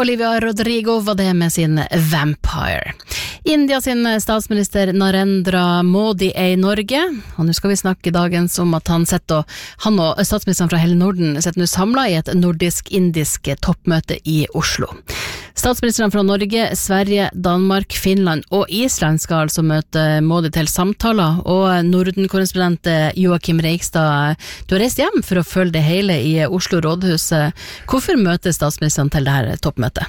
Olivia Rodrigo var det med sin Vampire. India sin statsminister Narendra Modi I Norge, og nå skal vi snakke dagens om at han og statsministeren fra hele Norden sitter nå samlet I et nordisk-indisk toppmøte I Oslo. Statsministeren fra Norge, Sverige, Danmark, Finland og Island skal altså møte Modi til samtaler, og Norden-korrespondent Joakim Reigstad, du har reist hjem for å følge det hele I Oslo rådhus. Hvorfor møter statsministeren til dette toppmøtet?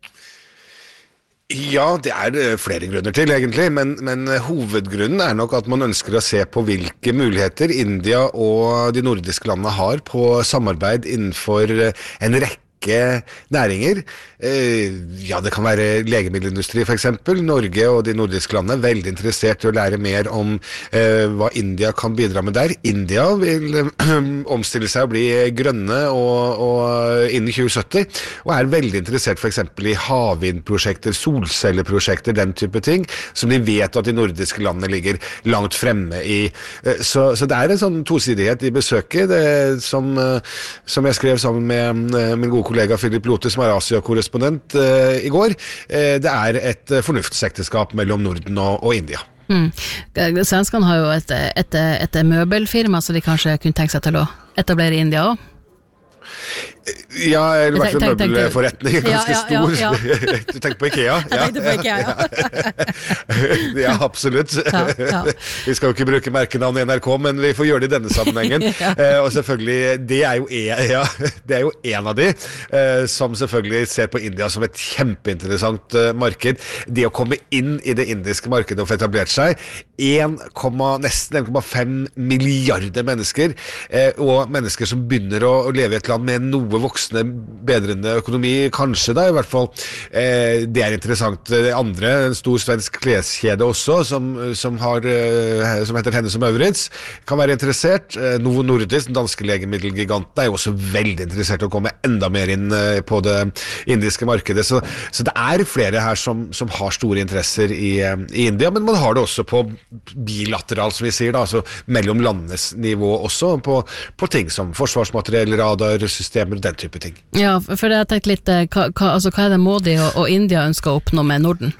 Ja, det flere grunner til egentlig, men hovedgrunnen nok at man ønsker å se på hvilke muligheter India og de nordiske landene har på samarbeid innenfor en rekke næringer. Ja, det kan være legemiddelindustri for eksempel. Norge og de nordiske landene veldig interessert I å lære mer om hva India kan bidra med der. India vil omstille seg og bli grønne og innen 2070, og veldig interessert for eksempel I havvindprosjekter, solcelleprosjekter, den type ting, som de vet at de nordiske landene ligger langt fremme I. Så det en sånn tosidighet I besøket, som jeg skrev sammen med min gode kollega Philip Lote, som Asia-korrespondent I går. Det et fornuftsekteskap mellom Norden og India. Svenskene har jo et møbelfirma, så de kanskje kunne tenke seg til å etablere I India også? Ja, eller I hvert fall møbelforretning, ganske stor. Ja. Du tenker på IKEA? Jeg tenkte på IKEA, ja. Ja, absolutt. Ja. Vi skal jo ikke bruke merkenavn I NRK, men vi får gjøre det I denne sammenhengen. Og selvfølgelig, det jo en av de, som selvfølgelig ser på India som et kjempeinteressant marked. Det å komme inn I det indiske markedet og få etablert seg, nesten 1,5 milliarder mennesker, og mennesker som begynner å leve I et land med noe voksne, bedrende økonomi, kanskje da, I hvert fall. Det interessant. Det andre, en stor svensk kleskjede også, som heter Hennes & Mauritz, kan være interessert. Novo Nordisk, den danske legemiddelgiganten, jo også veldig interessert I å komme enda mer inn på det indiske markedet. Så det flere her som har store interesser I India, men man har det også på bilateral, som vi sier da, altså mellom landenes nivå også, på ting som forsvarsmateriell, radarsystemer, den type ting. Ja, for jeg tenkte litt, hva det Modi og India ønsker å oppnå med Norden?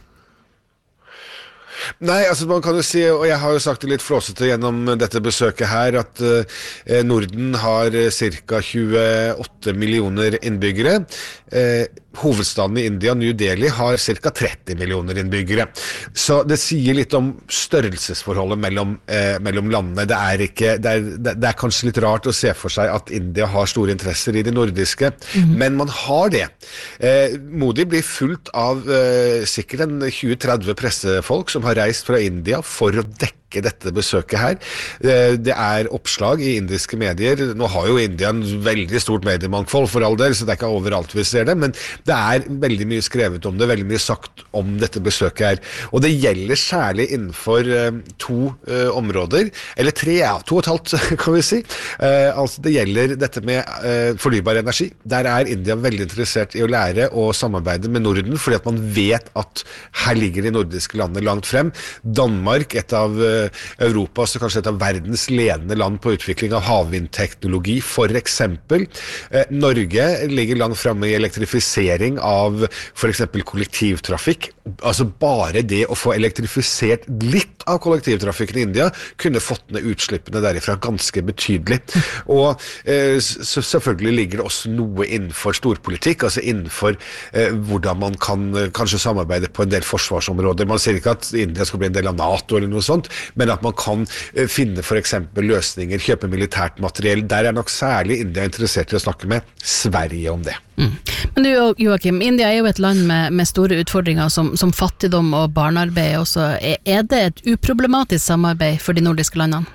Nei, altså man kan jo si, og jeg har jo sagt det litt flåsete gjennom dette besøket her, at Norden har cirka 28 millioner innbyggere. Hovedstaden I India, New Delhi, har cirka 30 millioner innbyggere. Så det sier litt om størrelsesforholdet mellom landene. Det kanskje litt rart å se for seg at India har store interesser I det nordiske, men man har det. Modi blir fulgt av sikkert 20-30 pressefolk som har reist fra India for å dekke dette besøket her. Det oppslag I indiske medier. Nå har jo India en veldig stort mediemangfold for all del, så det ikke overalt vi ser det, men det veldig mye skrevet om det, veldig mye sagt om dette besøket her. Og det gjelder særlig innenfor to områder, eller tre, 2,5 kan vi si. Altså det gjelder dette med fornybar energi. Der India veldig interessert I å lære og samarbeide med Norden, fordi at man vet at her ligger de nordiske landene langt frem. Danmark, et av Europas og kanskje et av verdens ledende land på utvikling av havvindteknologi, for eksempel. Norge ligger langt fremme I elektrifisering av for eksempel kollektivtrafikk. Altså bare det å få elektrifisert litt av kollektivtrafikken I India kunne fått ned utslippene derifra ganske betydelig. Og så selvfølgelig ligger det også noe innenfor storpolitikk, altså innenfor hvordan man kan kanskje samarbeide på en del forsvarsområder. Man sier ikke at India skal bli en del av NATO eller noe sånt, men at man kan finne for eksempel løsninger, kjøpe militært materiell. Der nok særlig India interessert I å snakke med Sverige om det. Men du Joakim, India jo et land med store utfordringer som fattigdom og barnearbeid også. Det et uproblematisk samarbeid for de nordiske landene?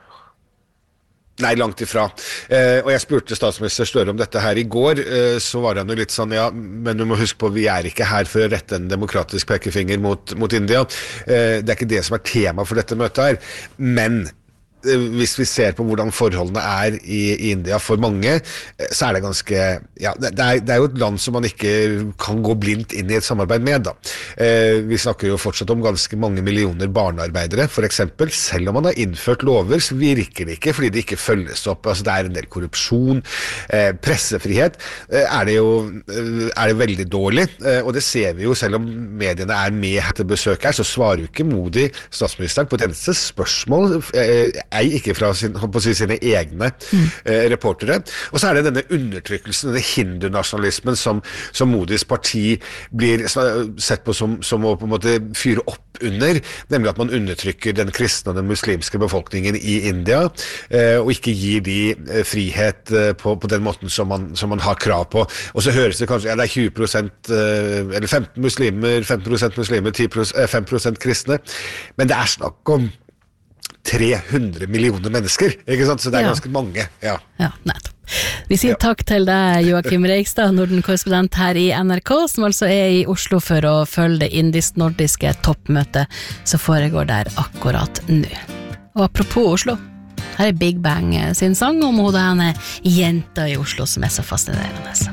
Nei, langt ifra. Og jeg spurte statsminister Støre om dette her I går, så var han jo litt sånn, ja, men du må huske på, vi ikke her for å rette en demokratisk pekefinger mot India. Det ikke det som tema for dette møtet her. Men hvis vi ser på hvordan forholdene i India for mange, så det ganske, ja, det jo et land som man ikke kan gå blindt inn i et samarbeid med da. Vi snakker jo fortsatt om ganske mange millioner barnearbeidere, for eksempel. Selv om man har innført lover, så virker det ikke, fordi det ikke følges opp. Altså, det en del korrupsjon, pressefrihet, det veldig dårlig, og det ser vi jo, selv om mediene med til besøk her, så svarer jo ikke Modi, statsministeren, på et eneste spørsmål, ikke fra sine egne reportere. Og så det denne undertrykkelsen, denne hindunasjonalismen som Modis parti blir sett på som å på en måte fyre opp under, nemlig at man undertrykker den kristne og den muslimske befolkningen i India, og ikke gir de frihet på den måten som man har krav på. Og så høres det kanskje, ja, det 20% eller 15% muslimer, 5% kristne, men det snakk om 300 millioner mennesker, ikke sant? Så det ganske mange. Ja, nettopp. Vi sier takk til deg, Joakim Reigstad, Norden-korrespondent her i NRK, som altså i Oslo for å følge det indisk-nordiske toppmøtet som foregår der akkurat nå. Og apropos Oslo, her Big Bang sin sang om hodet henne jenta i Oslo som så fascinerende.